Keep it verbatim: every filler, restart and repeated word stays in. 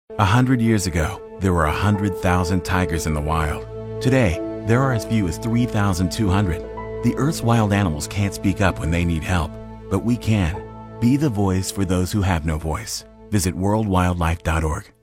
A hundred years ago, there were a hundred thousand tigers in the wild. Today, there are as few as three thousand two hundred. The Earth's wild animals can't speak up when they need help, but we can. Be the voice for those who have no voice. Visit world wildlife dot org.